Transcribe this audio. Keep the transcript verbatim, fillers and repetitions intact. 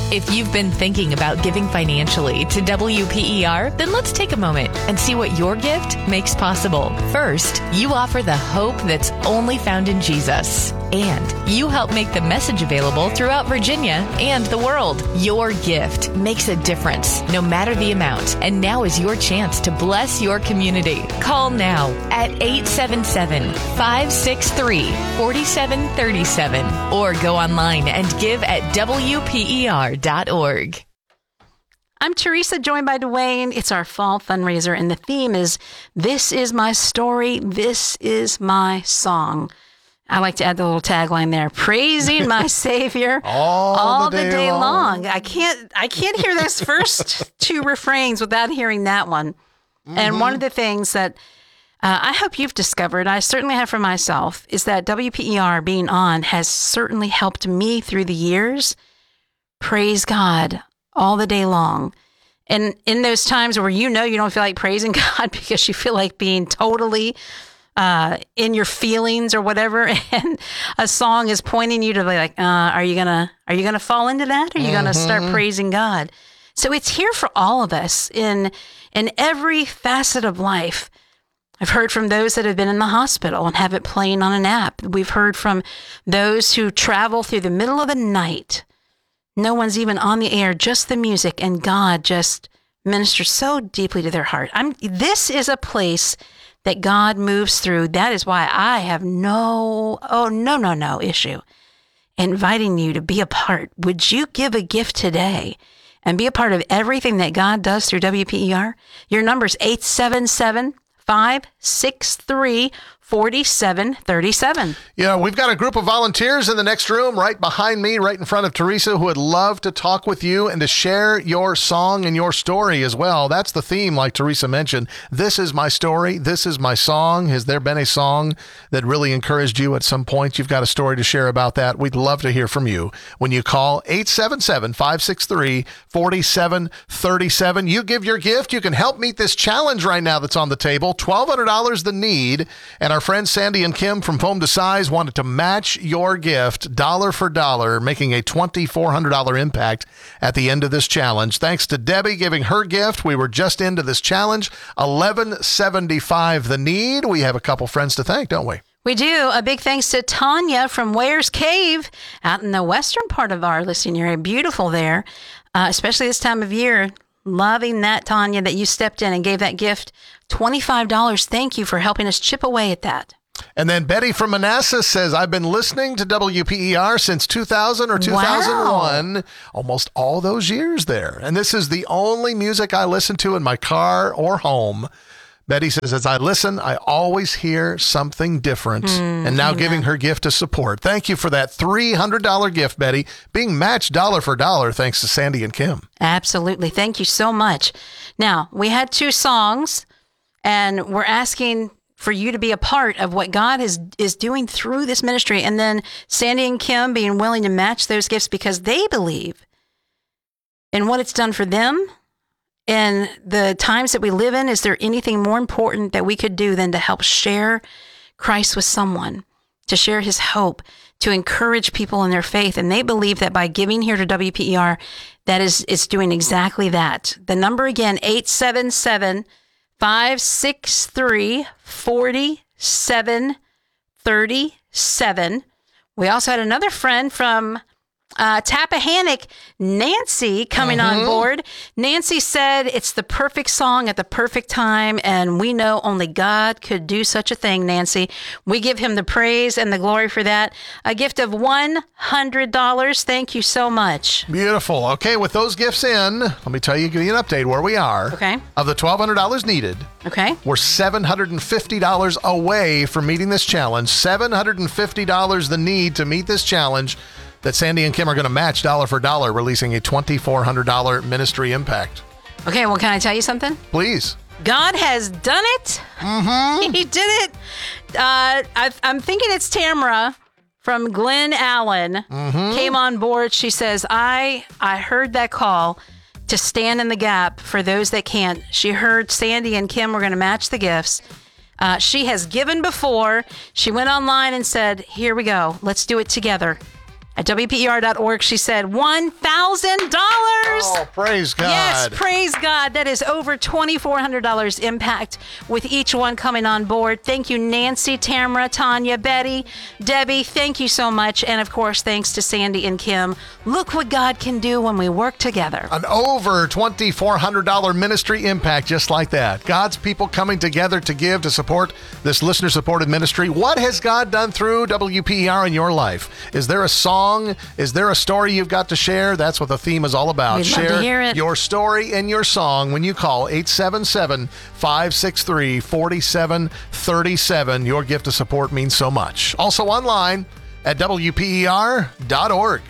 If you've been thinking about giving financially to W P E R, then let's take a moment and see what your gift makes possible. First, you offer the hope that's only found in Jesus. And you help make the message available throughout Virginia and the world. Your gift makes a difference, no matter the amount. And now is your chance to bless your community. Call now at eight seven seven, five six three, four seven three seven or go online and give at W P E R dot org. I'm Teresa, joined by Dwayne. It's our fall fundraiser, and the theme is This is My Story, This is My Song. I like to add the little tagline there, praising my Savior all, all the day, day, day long. long. I can't I can't hear those first two refrains without hearing that one. Mm-hmm. And one of the things that uh, I hope you've discovered, I certainly have for myself, is that W P E R being on has certainly helped me through the years praise God all the day long. And in those times where you know you don't feel like praising God because you feel like being totally uh, in your feelings or whatever, and a song is pointing you to like, uh, are you gonna are you gonna fall into that? Or are you mm-hmm. gonna start praising God? So it's here for all of us in in every facet of life. I've heard from those that have been in the hospital and have it playing on an app. We've heard from those who travel through the middle of the night. No one's even on the air, just the music, and God just ministers so deeply to their heart. I'm. This is a place that God moves through. That is why I have no, oh, no, no, no issue inviting you to be a part. Would you give a gift today and be a part of everything that God does through W P E R? Your number is eight seven seven, five six three, four seven three seven. Yeah, we've got a group of volunteers in the next room right behind me, right in front of Teresa, who would love to talk with you and to share your song and your story as well. That's the theme, like Teresa mentioned. This is my story. This is my song. Has there been a song that really encouraged you at some point? You've got a story to share about that. We'd love to hear from you when you call eight seven seven, five six three, four seven three seven. You give your gift. You can help meet this challenge right now that's on the table. twelve hundred dollars the need. And our friends Sandy and Kim from Foam to Size wanted to match your gift dollar for dollar, making a twenty-four hundred dollars impact at the end of this challenge. Thanks to Debbie giving her gift. We were just into this challenge. eleven seventy-five the need. We have a couple friends to thank, don't we? We do. A big thanks to Tanya from Ware's Cave out in the western part of our listening area. Beautiful there, uh, especially this time of year. Loving that, Tanya, that you stepped in and gave that gift. twenty-five dollars. Thank you for helping us chip away at that. And then Betty from Manassas says, I've been listening to W P E R since two thousand or two thousand one, wow. Almost all those years there. And this is the only music I listen to in my car or home. Betty says, as I listen, I always hear something different. Mm, and now amen. Giving her gift of support. Thank you for that three hundred dollars gift, Betty, being matched dollar for dollar thanks to Sandy and Kim. Absolutely. Thank you so much. Now, we had two songs, and we're asking for you to be a part of what God is, is doing through this ministry. And then Sandy and Kim being willing to match those gifts because they believe in what it's done for them. In the times that we live in, is there anything more important that we could do than to help share Christ with someone, to share his hope, to encourage people in their faith? And they believe that by giving here to W P E R, that is it's doing exactly that. The number again, eight seven seven, five six three, four seven three seven. We also had another friend from Uh, Tappahannock, Nancy, coming mm-hmm. on board. Nancy said it's the perfect song at the perfect time, and we know only God could do such a thing, Nancy. We give him the praise and the glory for that. A gift of one hundred dollars. Thank you so much. Beautiful. Okay, with those gifts in, let me tell you, give you an update where we are. Okay. Of the twelve hundred dollars needed, okay, we're seven hundred fifty dollars away from meeting this challenge. seven hundred fifty dollars the need to meet this challenge that Sandy and Kim are going to match dollar for dollar, releasing a twenty-four hundred dollars ministry impact. Okay, well, can I tell you something? Please. God has done it. Mm-hmm. He did it. Uh, I, I'm thinking it's Tamara from Glen Allen mm-hmm. came on board. She says, I, I heard that call to stand in the gap for those that can't. She heard Sandy and Kim were going to match the gifts. Uh, she has given before. She went online and said, here we go. Let's do it together. At W P E R dot org, she said one thousand dollars. Oh, praise God. Yes, praise God. That is over twenty-four hundred dollars impact with each one coming on board. Thank you, Nancy, Tamara, Tanya, Betty, Debbie. Thank you so much. And, of course, thanks to Sandy and Kim. Look what God can do when we work together. An over twenty-four hundred dollars ministry impact just like that. God's people coming together to give, to support this listener-supported ministry. What has God done through W P E R in your life? Is there a song? Is there a story you've got to share? That's what the theme is all about. We'd love Share to hear it. your story and your song when you call eight seven seven, five six three, four seven three seven. Your gift of support means so much. Also online at W P E R dot org.